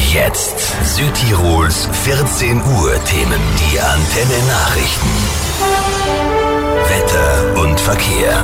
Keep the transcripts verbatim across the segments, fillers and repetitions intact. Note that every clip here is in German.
Jetzt Südtirols vierzehn Uhr Themen. Die Antenne Nachrichten. Wetter und Verkehr.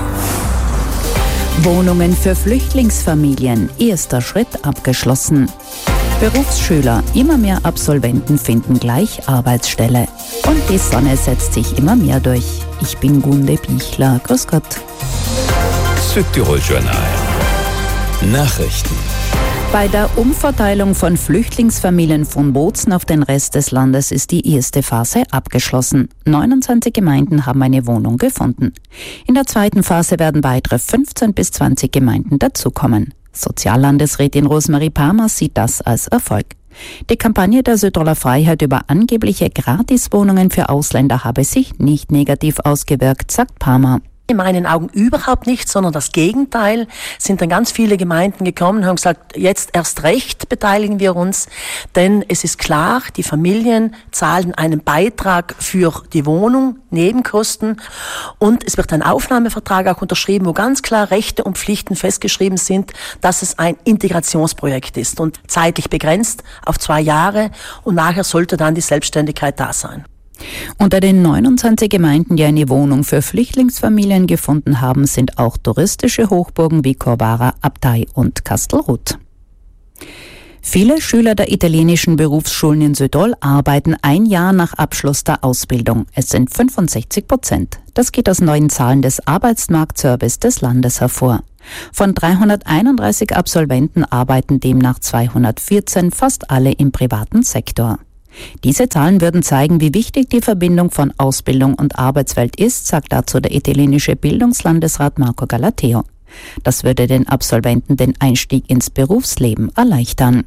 Wohnungen für Flüchtlingsfamilien. Erster Schritt abgeschlossen. Berufsschüler. Immer mehr Absolventen finden gleich Arbeitsstelle. Und die Sonne setzt sich immer mehr durch. Ich bin Gunde Bichler. Grüß Gott. Südtirol Journal. Nachrichten. Bei der Umverteilung von Flüchtlingsfamilien von Bozen auf den Rest des Landes ist die erste Phase abgeschlossen. neunundzwanzig Gemeinden haben eine Wohnung gefunden. In der zweiten Phase werden weitere fünfzehn bis zwanzig Gemeinden dazukommen. Soziallandesrätin Rosemarie Palmer sieht das als Erfolg. Die Kampagne der Südtiroler Freiheit über angebliche Gratiswohnungen für Ausländer habe sich nicht negativ ausgewirkt, sagt Palmer. In meinen Augen überhaupt nicht, sondern das Gegenteil. Sind dann ganz viele Gemeinden gekommen und haben gesagt, jetzt erst recht beteiligen wir uns, denn es ist klar, die Familien zahlen einen Beitrag für die Wohnung, Nebenkosten, und es wird ein Aufnahmevertrag auch unterschrieben, wo ganz klar Rechte und Pflichten festgeschrieben sind, dass es ein Integrationsprojekt ist und zeitlich begrenzt auf zwei Jahre, und nachher sollte dann die Selbstständigkeit da sein. Unter den neunundzwanzig Gemeinden, die eine Wohnung für Flüchtlingsfamilien gefunden haben, sind auch touristische Hochburgen wie Corvara, Abtei und Kastelruth. Viele Schüler der italienischen Berufsschulen in Südtirol arbeiten ein Jahr nach Abschluss der Ausbildung. Es sind fünfundsechzig Prozent. Das geht aus neuen Zahlen des Arbeitsmarktservice des Landes hervor. Von dreihunderteinunddreißig Absolventen arbeiten demnach zweihundertvierzehn, fast alle im privaten Sektor. Diese Zahlen würden zeigen, wie wichtig die Verbindung von Ausbildung und Arbeitswelt ist, sagt dazu der italienische Bildungslandesrat Marco Galateo. Das würde den Absolventen den Einstieg ins Berufsleben erleichtern.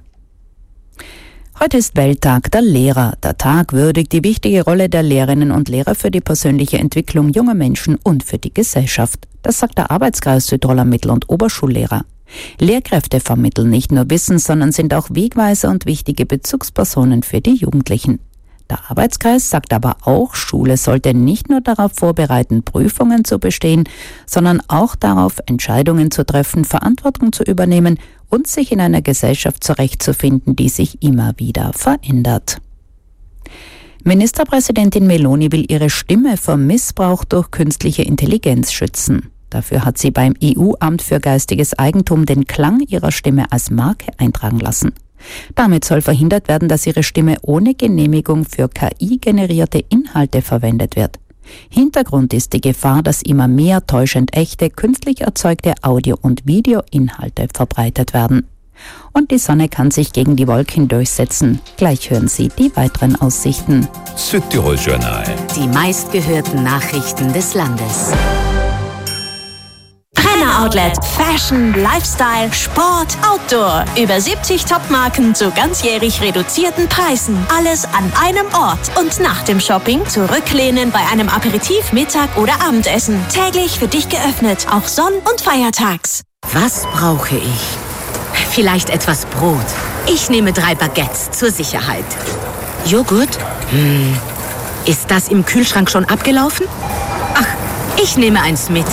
Heute ist Welttag der Lehrer. Der Tag würdigt die wichtige Rolle der Lehrerinnen und Lehrer für die persönliche Entwicklung junger Menschen und für die Gesellschaft. Das sagt der Arbeitskreis Südtiroler Mittel- und Oberschullehrer. Lehrkräfte vermitteln nicht nur Wissen, sondern sind auch Wegweiser und wichtige Bezugspersonen für die Jugendlichen. Der Arbeitskreis sagt aber auch, Schule sollte nicht nur darauf vorbereiten, Prüfungen zu bestehen, sondern auch darauf, Entscheidungen zu treffen, Verantwortung zu übernehmen und sich in einer Gesellschaft zurechtzufinden, die sich immer wieder verändert. Ministerpräsidentin Meloni will ihre Stimme vor Missbrauch durch künstliche Intelligenz schützen. Dafür hat sie beim E U-Amt für geistiges Eigentum den Klang ihrer Stimme als Marke eintragen lassen. Damit soll verhindert werden, dass ihre Stimme ohne Genehmigung für K I-generierte Inhalte verwendet wird. Hintergrund ist die Gefahr, dass immer mehr täuschend echte, künstlich erzeugte Audio- und Videoinhalte verbreitet werden. Und die Sonne kann sich gegen die Wolken durchsetzen. Gleich hören Sie die weiteren Aussichten. Südtirol Journal. Die meistgehörten Nachrichten des Landes. Outlet, Fashion, Lifestyle, Sport, Outdoor. Über siebzig Top-Marken zu ganzjährig reduzierten Preisen. Alles an einem Ort. Und nach dem Shopping zurücklehnen bei einem Aperitif, Mittag oder Abendessen. Täglich für dich geöffnet, auch sonn- und feiertags. Was brauche ich? Vielleicht etwas Brot. Ich nehme drei Baguettes zur Sicherheit. Joghurt? Hm. Ist das im Kühlschrank schon abgelaufen? Ach, ich nehme eins mit.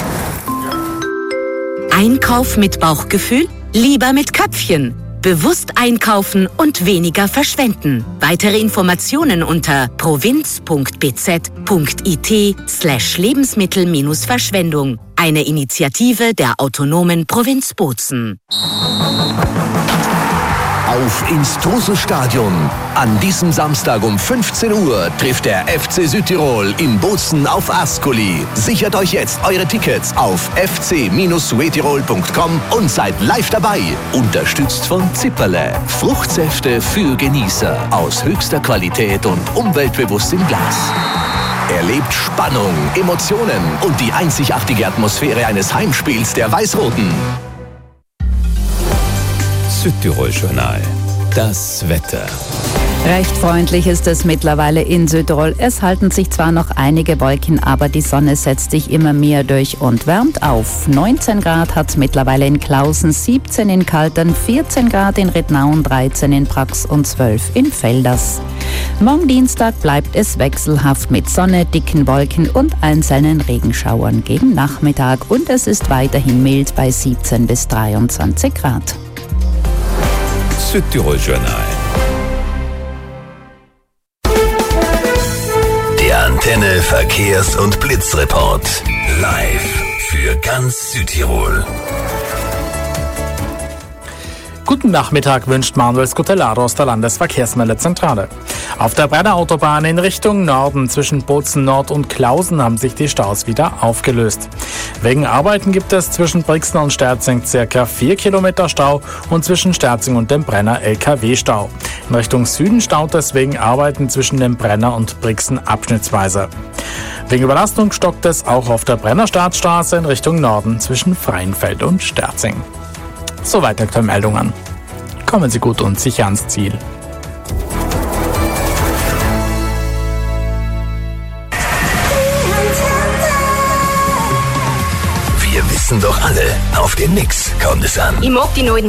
Einkauf mit Bauchgefühl? Lieber mit Köpfchen. Bewusst einkaufen und weniger verschwenden. Weitere Informationen unter provinz.bz.it slash Lebensmittel-Verschwendung. Eine Initiative der autonomen Provinz Bozen. Auf ins Trusel-Stadion. An diesem Samstag um fünfzehn Uhr trifft der F C Südtirol in Bozen auf Ascoli. Sichert euch jetzt eure Tickets auf f c Südtirol punkt com und seid live dabei. Unterstützt von Zipperle. Fruchtsäfte für Genießer aus höchster Qualität und umweltbewusst im Glas. Erlebt Spannung, Emotionen und die einzigartige Atmosphäre eines Heimspiels der Weiß-Roten. Südtirol Journal. Das Wetter. Recht freundlich ist es mittlerweile in Südtirol. Es halten sich zwar noch einige Wolken, aber die Sonne setzt sich immer mehr durch und wärmt auf. neunzehn Grad hat es mittlerweile in Klausen, siebzehn in Kaltern, vierzehn Grad in Rittnauen, dreizehn in Prax und zwölf in Velders. Morgen Dienstag bleibt es wechselhaft mit Sonne, dicken Wolken und einzelnen Regenschauern gegen Nachmittag und es ist weiterhin mild bei siebzehn bis dreiundzwanzig Grad. Südtirol Journal. Antenne Verkehrs- und Blitzreport. Live für ganz Südtirol. Guten Nachmittag wünscht Manuel Scutellaro aus der Landesverkehrsmeldezentrale. Auf der Brenner Autobahn in Richtung Norden zwischen Bozen Nord und Klausen haben sich die Staus wieder aufgelöst. Wegen Arbeiten gibt es zwischen Brixen und Sterzing circa vier Kilometer Stau und zwischen Sterzing und dem Brenner L K W-Stau. In Richtung Süden staut es wegen Arbeiten zwischen dem Brenner und Brixen abschnittsweise. Wegen Überlastung stockt es auch auf der Brenner Staatsstraße in Richtung Norden zwischen Freienfeld und Sterzing. Soweit aktuelle Meldungen. Kommen Sie gut und sicher ans Ziel. Wir wissen doch alle, auf den Mix kommt es an. Ich mag die neuen